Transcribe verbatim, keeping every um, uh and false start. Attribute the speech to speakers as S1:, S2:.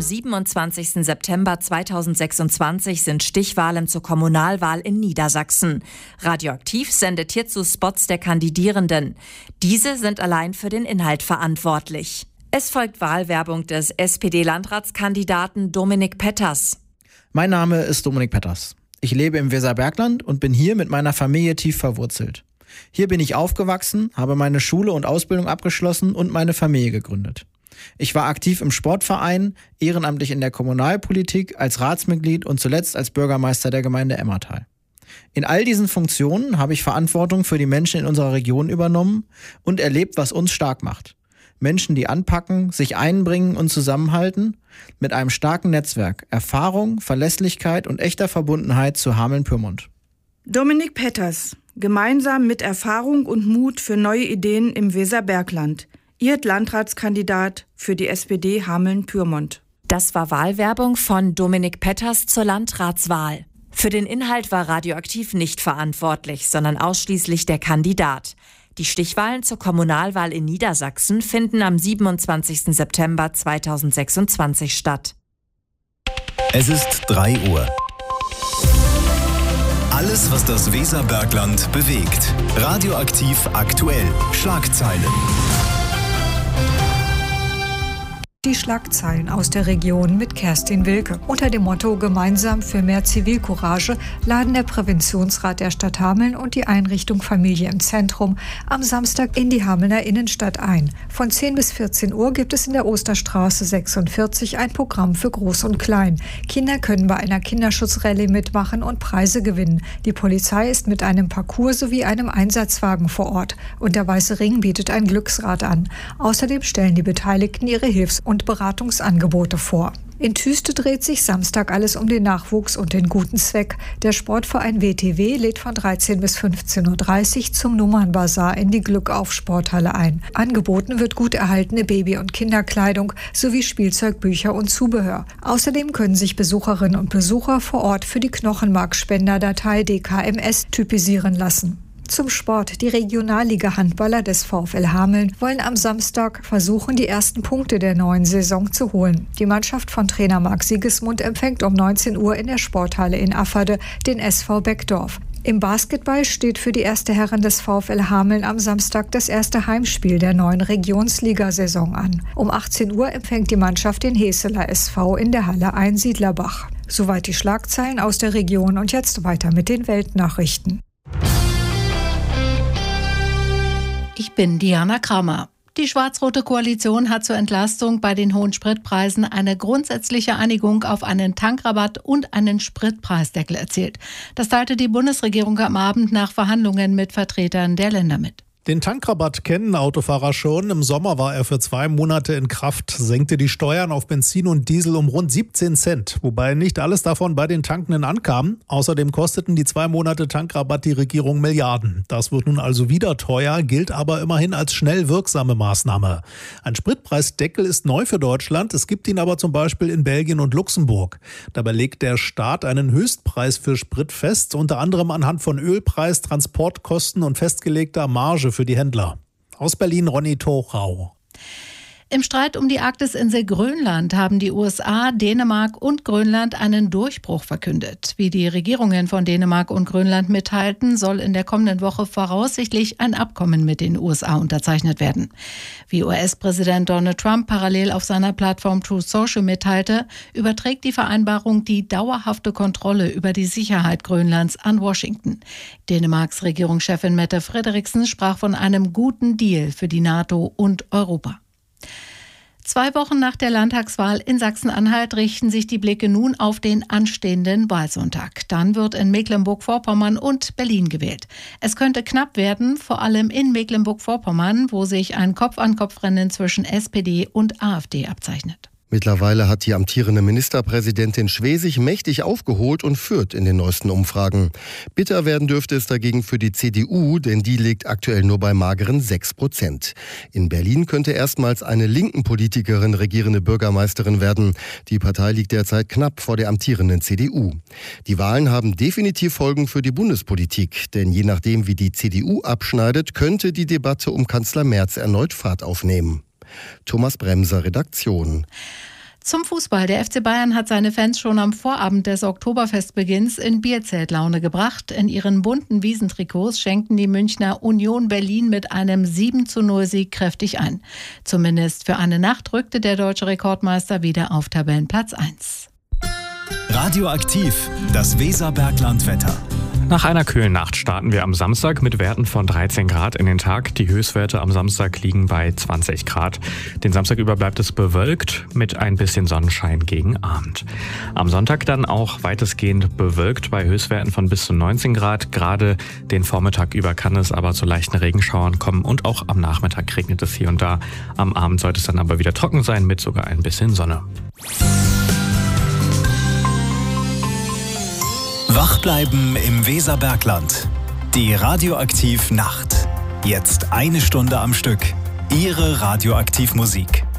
S1: Am siebenundzwanzigsten September zweitausendsechsundzwanzig sind Stichwahlen zur Kommunalwahl in Niedersachsen. Radioaktiv sendet hierzu Spots der Kandidierenden. Diese sind allein für den Inhalt verantwortlich. Es folgt Wahlwerbung des S P D-Landratskandidaten Dominik Petters.
S2: Mein Name ist Dominik Petters. Ich lebe im Weserbergland und bin hier mit meiner Familie tief verwurzelt. Hier bin ich aufgewachsen, habe meine Schule und Ausbildung abgeschlossen und meine Familie gegründet. Ich war aktiv im Sportverein, ehrenamtlich in der Kommunalpolitik, als Ratsmitglied und zuletzt als Bürgermeister der Gemeinde Emmertal. In all diesen Funktionen habe ich Verantwortung für die Menschen in unserer Region übernommen und erlebt, was uns stark macht. Menschen, die anpacken, sich einbringen und zusammenhalten, mit einem starken Netzwerk, Erfahrung, Verlässlichkeit und echter Verbundenheit zu Hameln-Pyrmont.
S3: Dominik Petters, gemeinsam mit Erfahrung und Mut für neue Ideen im Weserbergland. Ihr Landratskandidat für die S P D Hameln-Pyrmont.
S1: Das war Wahlwerbung von Dominik Petters zur Landratswahl. Für den Inhalt war Radioaktiv nicht verantwortlich, sondern ausschließlich der Kandidat. Die Stichwahlen zur Kommunalwahl in Niedersachsen finden am siebenundzwanzigsten September zweitausendsechsundzwanzig statt.
S4: Es ist drei Uhr. Alles, was das Weserbergland bewegt. Radioaktiv aktuell. Schlagzeilen.
S5: Die Schlagzeilen aus der Region mit Kerstin Wilke. Unter dem Motto Gemeinsam für mehr Zivilcourage laden der Präventionsrat der Stadt Hameln und die Einrichtung Familie im Zentrum am Samstag in die Hamelner Innenstadt ein. Von zehn bis vierzehn Uhr gibt es in der Osterstraße sechsundvierzig ein Programm für Groß und Klein. Kinder können bei einer Kinderschutzrallye mitmachen und Preise gewinnen. Die Polizei ist mit einem Parcours sowie einem Einsatzwagen vor Ort. Und der Weiße Ring bietet ein Glücksrad an. Außerdem stellen die Beteiligten ihre Hilfs- und Beratungsangebote vor. In Thüste dreht sich Samstag alles um den Nachwuchs und den guten Zweck. Der Sportverein W T W lädt von dreizehn bis fünfzehn Uhr dreißig zum Nummernbazar in die Glückauf-Sporthalle ein. Angeboten wird gut erhaltene Baby- und Kinderkleidung sowie Spielzeug, Bücher und Zubehör. Außerdem können sich Besucherinnen und Besucher vor Ort für die Knochenmarkspenderdatei D K M S typisieren lassen. Zum Sport. Die Regionalliga-Handballer des VfL Hameln wollen am Samstag versuchen, die ersten Punkte der neuen Saison zu holen. Die Mannschaft von Trainer Marc Siegesmund empfängt um neunzehn Uhr in der Sporthalle in Afferde den S V Beckdorf. Im Basketball steht für die erste Herren des VfL Hameln am Samstag das erste Heimspiel der neuen Regionsliga-Saison an. Um achtzehn Uhr empfängt die Mannschaft den Heseler S V in der Halle Einsiedlerbach. Soweit die Schlagzeilen aus der Region und jetzt weiter mit den Weltnachrichten.
S6: Ich bin Diana Kramer. Die schwarz-rote Koalition hat zur Entlastung bei den hohen Spritpreisen eine grundsätzliche Einigung auf einen Tankrabatt und einen Spritpreisdeckel erzielt. Das teilte die Bundesregierung am Abend nach Verhandlungen mit Vertretern der Länder mit.
S7: Den Tankrabatt kennen Autofahrer schon. Im Sommer war er für zwei Monate in Kraft, senkte die Steuern auf Benzin und Diesel um rund siebzehn Cent, wobei nicht alles davon bei den Tankenden ankam. Außerdem kosteten die zwei Monate Tankrabatt die Regierung Milliarden. Das wird nun also wieder teuer, gilt aber immerhin als schnell wirksame Maßnahme. Ein Spritpreisdeckel ist neu für Deutschland, es gibt ihn aber zum Beispiel in Belgien und Luxemburg. Dabei legt der Staat einen Höchstpreis für Sprit fest, unter anderem anhand von Ölpreis, Transportkosten und festgelegter Marge für die Händler. Aus Berlin Ronny Thorau.
S6: Im Streit um die Arktis-Insel Grönland haben die U S A, Dänemark und Grönland einen Durchbruch verkündet. Wie die Regierungen von Dänemark und Grönland mitteilten, soll in der kommenden Woche voraussichtlich ein Abkommen mit den U S A unterzeichnet werden. Wie U S-Präsident Donald Trump parallel auf seiner Plattform Truth Social mitteilte, überträgt die Vereinbarung die dauerhafte Kontrolle über die Sicherheit Grönlands an Washington. Dänemarks Regierungschefin Mette Frederiksen sprach von einem guten Deal für die NATO und Europa. Zwei Wochen nach der Landtagswahl in Sachsen-Anhalt richten sich die Blicke nun auf den anstehenden Wahlsonntag. Dann wird in Mecklenburg-Vorpommern und Berlin gewählt. Es könnte knapp werden, vor allem in Mecklenburg-Vorpommern, wo sich ein Kopf-an-Kopf-Rennen zwischen S P D und AfD abzeichnet.
S8: Mittlerweile hat die amtierende Ministerpräsidentin Schwesig mächtig aufgeholt und führt in den neuesten Umfragen. Bitter werden dürfte es dagegen für die C D U, denn die liegt aktuell nur bei mageren sechs Prozent. In Berlin könnte erstmals eine linken Politikerin regierende Bürgermeisterin werden. Die Partei liegt derzeit knapp vor der amtierenden C D U. Die Wahlen haben definitiv Folgen für die Bundespolitik, denn je nachdem, wie die C D U abschneidet, könnte die Debatte um Kanzler Merz erneut Fahrt aufnehmen. Thomas Bremser, Redaktion.
S6: Zum Fußball. Der F C Bayern hat seine Fans schon am Vorabend des Oktoberfestbeginns in Bierzeltlaune gebracht. In ihren bunten Wiesentrikots schenkten die Münchner Union Berlin mit einem sieben zu null Sieg kräftig ein. Zumindest für eine Nacht rückte der deutsche Rekordmeister wieder auf Tabellenplatz eins.
S4: Radioaktiv, das Weserbergland-Wetter.
S9: Nach einer kühlen Nacht starten wir am Samstag mit Werten von dreizehn Grad in den Tag. Die Höchstwerte am Samstag liegen bei zwanzig Grad. Den Samstag über bleibt es bewölkt mit ein bisschen Sonnenschein gegen Abend. Am Sonntag dann auch weitestgehend bewölkt bei Höchstwerten von bis zu neunzehn Grad. Gerade den Vormittag über kann es aber zu leichten Regenschauern kommen und auch am Nachmittag regnet es hier und da. Am Abend sollte es dann aber wieder trocken sein mit sogar ein bisschen Sonne.
S4: Wach bleiben im Weserbergland. Die Radioaktiv Nacht. Jetzt eine Stunde am Stück. Ihre Radioaktivmusik.